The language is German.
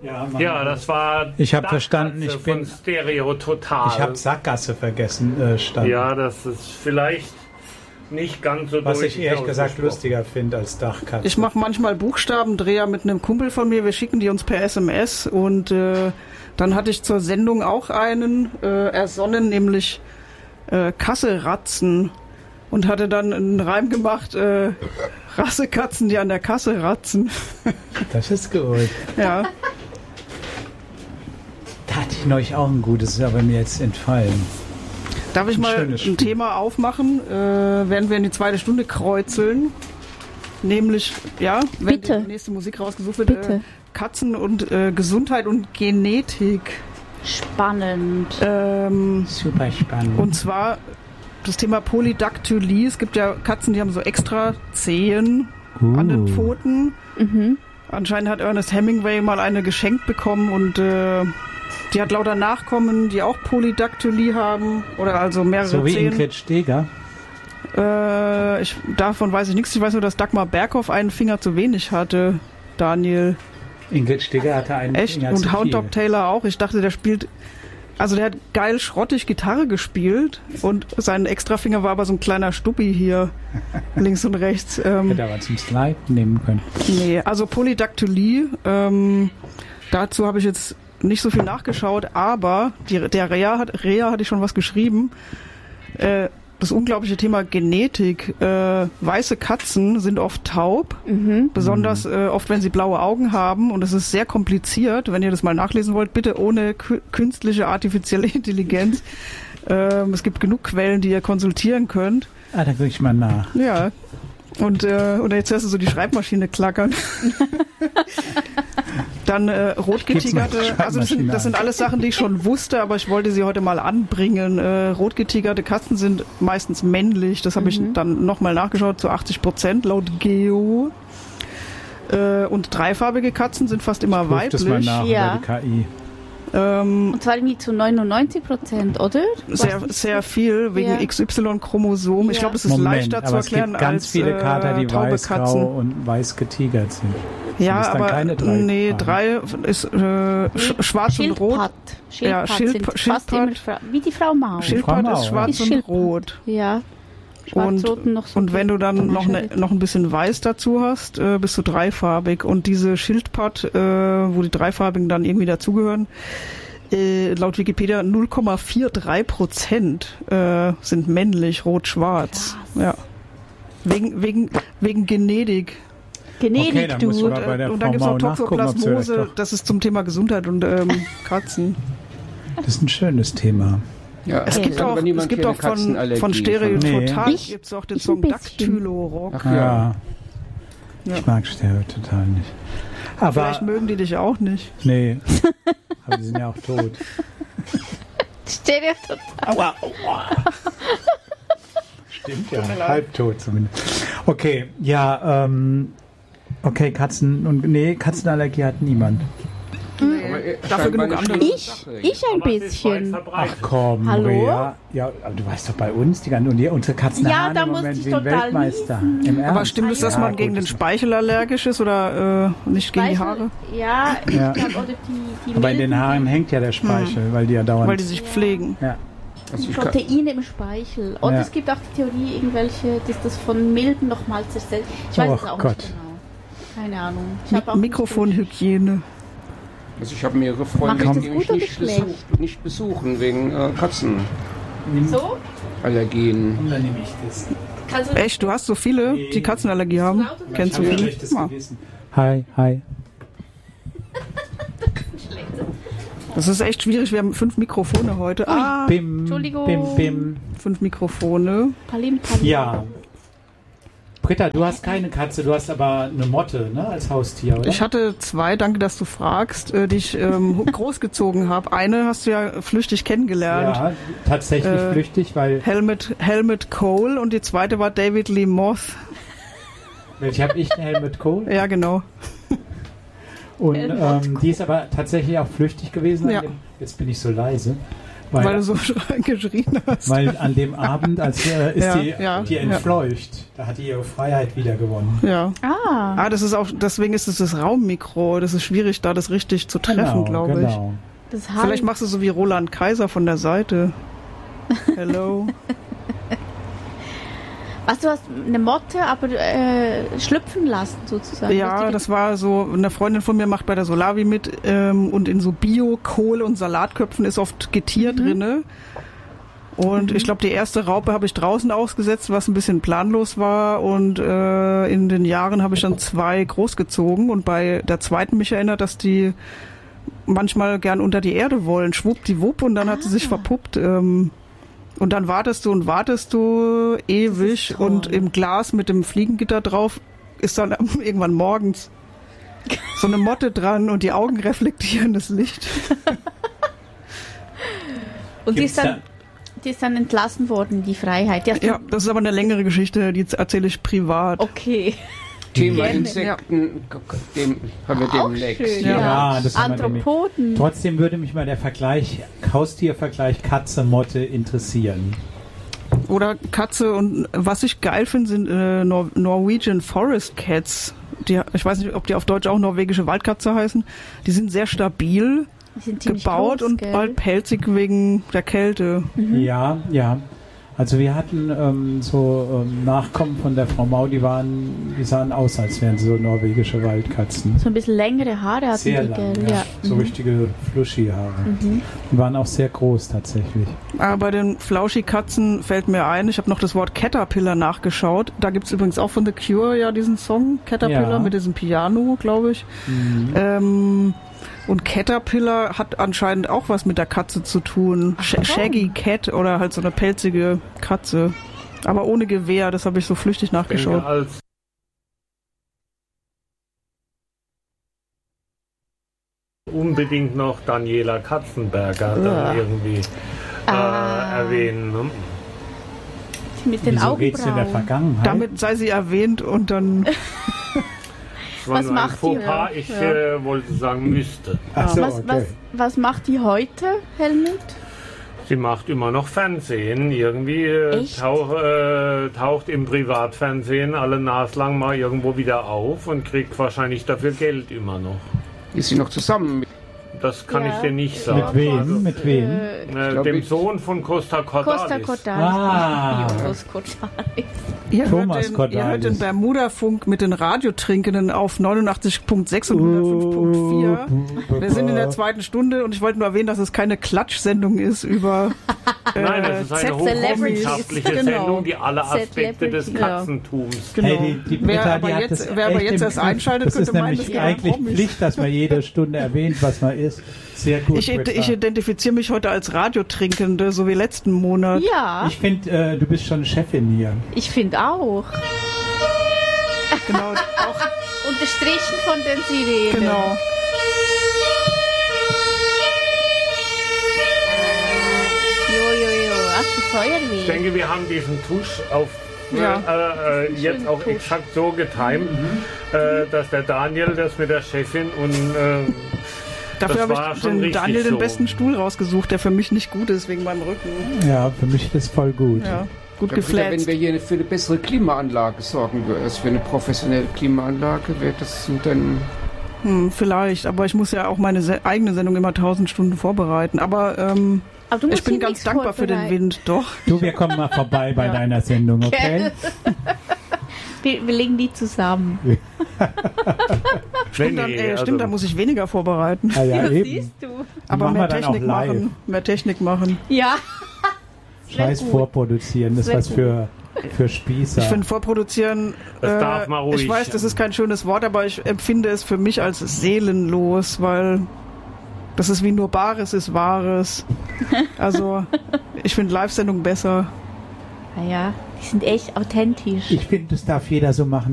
Ja, das war. Ich habe verstanden, ich bin. Von Stereo Total. Ich habe Sackgasse vergessen. Ja, das ist vielleicht nicht ganz so. Was ich ehrlich gesagt lustiger finde als Dachkatze. Ich mache manchmal Buchstabendreher mit einem Kumpel von mir. Wir schicken die uns per SMS. Und dann hatte ich zur Sendung auch einen ersonnen, nämlich Kasseratzen. Und hatte dann einen Reim gemacht, Rassekatzen, die an der Kasse ratzen. Das ist gut. Ja. Da hatte ich neulich auch ein gutes, ist aber mir jetzt entfallen. Darf ich mal ein Thema aufmachen, während wir in die zweite Stunde kreuzeln? Nämlich, ja, wenn die nächste Musik rausgesucht wird, Katzen und Gesundheit und Genetik. Spannend. Super spannend. Und zwar das Thema Polydactylie. Es gibt ja Katzen, die haben so extra Zehen an den Pfoten. Mhm. Anscheinend hat Ernest Hemingway mal eine geschenkt bekommen und die hat lauter Nachkommen, die auch Polydactylie haben. Oder also mehrere Zehen. So wie Ingrid Steger? Davon weiß ich nichts. Ich weiß nur, dass Dagmar Berghoff einen Finger zu wenig hatte, Daniel. Ingrid Steger hatte einen Echt? Finger zu viel. Und Hound Dog Taylor auch. Ich dachte, der spielt... Also der hat geil schrottig Gitarre gespielt und sein Extrafinger war aber so ein kleiner Stuppi hier, links und rechts. Hätte aber zum Slide nehmen können. Nee, also Polydactylie, dazu habe ich jetzt nicht so viel nachgeschaut, aber der Rea hatte ich schon was geschrieben. Das unglaubliche Thema Genetik. Weiße Katzen sind oft taub, besonders oft, wenn sie blaue Augen haben. Und es ist sehr kompliziert. Wenn ihr das mal nachlesen wollt, bitte ohne künstliche artifizielle Intelligenz. Es gibt genug Quellen, die ihr konsultieren könnt. Da gucke ich mal nach. Ja. Und jetzt hörst du so die Schreibmaschine klackern. Dann rotgetigerte, also das sind alles Sachen, die ich schon wusste, aber ich wollte sie heute mal anbringen. Rotgetigerte Katzen sind meistens männlich, das habe ich dann nochmal nachgeschaut, zu 80% laut Geo. Und dreifarbige Katzen sind fast immer weiblich. Das mal nach über die KI. Und zwar irgendwie zu 99%, oder? Sehr viel, wegen XY-Chromosom. Ich glaube, das ist leichter zu erklären als es gibt ganz viele Kater, die weiß-grau und weiß getigert sind. Ja, aber keine drei ist schwarz und rot. Schildpad, wie die Frau Maus. Schildpad ist schwarz und rot. Ja. Und wenn du dann noch ein bisschen weiß dazu hast, bist du dreifarbig. Und diese Schildpad, wo die dreifarbigen dann irgendwie dazugehören, laut Wikipedia 0,43% sind männlich, rot-schwarz. Ja. Wegen Genetik. Genetik, okay, du. Und dann gibt es noch Toxoplasmose, das ist zum Thema Gesundheit und Katzen. Das ist ein schönes Thema. Ja, es gibt auch von Stereo Total gibt es auch den Song Dactylo Rock. Ja. Ich mag Stereo Total nicht. Aber vielleicht mögen die dich auch nicht. Nee, aber die sind ja auch tot. Stereo Total. Aua, aua. Stimmt ja, halbtot zumindest. Okay, ja, okay, Katzenallergie hat niemand. Dafür genug andere. Ich ein bisschen. Ach komm, hallo? Ja, aber du weißt doch bei uns, unsere Katzen haben im Moment wie ein Weltmeister. Im Ernst? Aber stimmt es, dass man gegen den Speichel allergisch ist oder nicht gegen die Haare? Ja, ich glaube, oder die aber in den Haaren hängt ja der Speichel, weil die ja dauernd... Weil die sich pflegen. Ja. Proteine im Speichel. Und es gibt auch die Theorie, irgendwelche, dass das von Milben nochmal zersetzt. Ich weiß es auch nicht genau. Keine Ahnung. Mikrofonhygiene. Also ich habe mehrere Freunde, die mich nicht besuchen wegen Katzenallergien. Und dann nehme ich das. Echt? Du hast so viele, die Katzenallergie haben? Kennst du viele? Hi. Das ist echt schwierig. Wir haben 5 Mikrofone heute. Bim, Entschuldigung. Bim. 5 Mikrofone. Palim. Ja. Britta, du hast keine Katze, du hast aber eine Motte, ne, als Haustier, oder? Ich hatte 2, danke, dass du fragst, die ich großgezogen habe. Eine hast du ja flüchtig kennengelernt. Ja, tatsächlich flüchtig, weil... Helmut Cole und die zweite war David Lee Moth. Welche habe ich? Helmut Cole? Ja, genau. Und die ist aber tatsächlich auch flüchtig gewesen. Ja. Jetzt bin ich so leise. Weil du so geschrien hast. Weil an dem Abend die entfleucht. Da hat die ihre Freiheit wieder gewonnen. Ja. Das ist auch, deswegen ist es das Raummikro. Das ist schwierig, da das richtig zu treffen, glaube ich. Vielleicht machst du so wie Roland Kaiser von der Seite. Hello. Was, du hast eine Motte, aber schlüpfen lassen sozusagen. Ja, das war so, eine Freundin von mir macht bei der Solavi mit und in so Bio-Kohl- und Salatköpfen ist oft Getier drinne. Und ich glaube, die erste Raupe habe ich draußen ausgesetzt, was ein bisschen planlos war. Und in den Jahren habe ich dann 2 großgezogen. Und bei der zweiten mich erinnert, dass die manchmal gern unter die Erde wollen. Schwuppdiwupp und dann hat sie sich verpuppt. Und dann wartest du ewig und im Glas mit dem Fliegengitter drauf ist dann irgendwann morgens so eine Motte dran und die Augen reflektieren das Licht. Und die ist dann entlassen worden, die Freiheit. Ja, das ist aber eine längere Geschichte, die erzähle ich privat. Okay. Thema Insekten, dem haben wir demnächst. Ja, das Anthropoden. Trotzdem würde mich mal der Haustiervergleich Katze-Motte interessieren. Oder Katze, und was ich geil finde, sind Norwegian Forest Cats. Ich weiß nicht, ob die auf Deutsch auch norwegische Waldkatze heißen. Die sind sehr stabil gebaut groß, und bald pelzig wegen der Kälte. Ja. Also wir hatten Nachkommen von der Frau Mau, die sahen aus, als wären so norwegische Waldkatzen. So ein bisschen längere Haare hatten sehr die, lang, gell? Ja. So richtige Fluschi-Haare. Und waren auch sehr groß tatsächlich. Aber bei den Flauschi-Katzen fällt mir ein, ich habe noch das Wort Caterpillar nachgeschaut. Da gibt es übrigens auch von The Cure ja diesen Song Caterpillar mit diesem Piano, glaube ich. Und Caterpillar hat anscheinend auch was mit der Katze zu tun. Shaggy Cat oder halt so eine pelzige Katze. Aber ohne Gewehr, das habe ich so flüchtig nachgeschaut. Unbedingt noch Daniela Katzenberger dann irgendwie erwähnen. Ne? Mit den Augenbrauen. Geht's in der Vergangenheit? Damit sei sie erwähnt und dann... Was macht die? Ich wollte sagen, müsste. So, okay. Was macht die heute, Helmut? Sie macht immer noch Fernsehen. Irgendwie taucht im Privatfernsehen alle naslang mal irgendwo wieder auf und kriegt wahrscheinlich dafür Geld immer noch. Ist sie noch zusammen? Das kann ich dir nicht sagen. Mit wem? Dem Sohn von Costa Cordalis. Ihr hört den Bermuda-Funk mit den Radiotrinkenden auf 89.6 und 105.4. Wir sind in der 2. Stunde und ich wollte nur erwähnen, dass es keine Klatschsendung ist über Nein, es ist eine hochwissenschaftliche Sendung, die alle Aspekte des Katzentums. Genau. Hey, wer aber jetzt erst einschaltet, das ist nämlich eigentlich Pflicht, dass man jede Stunde erwähnt, was man ist. Sehr gut. Ich identifiziere mich heute als Radiotrinkende, so wie letzten Monat. Ja. Ich finde, du bist schon Chefin hier. Ich finde auch. Genau. Auch unterstrichen von den Sirenen. Genau. Ach, die Feuerwehr. Ich denke, wir haben diesen Tusch auf jetzt auch exakt so getimt, dass der Daniel das mit der Chefin und dafür habe ich den Daniel den besten Stuhl rausgesucht, der für mich nicht gut ist wegen meinem Rücken. Ja, für mich ist das voll gut. Ja, gut geflätzt. Wenn wir hier für eine bessere Klimaanlage sorgen würden, also für eine professionelle Klimaanlage, wäre das dann... Vielleicht, aber ich muss ja auch meine eigene Sendung immer 1000 Stunden vorbereiten. Aber ich bin ganz dankbar für den Wind, doch. Du, wir kommen mal vorbei bei deiner Sendung, okay? Wir legen die zusammen. Stimmt, da muss ich weniger vorbereiten. Ah, ja, eben. Siehst du. Aber mehr Technik machen. Ja. Scheiß vorproduzieren, das ist was für Spießer. Ich finde vorproduzieren, das darf man ruhig. Ich weiß, das ist kein schönes Wort, aber ich empfinde es für mich als seelenlos, weil das ist wie nur Bares ist Wahres. Also, ich finde Live-Sendungen besser. Naja, die sind echt authentisch. Ich finde, das darf jeder so machen.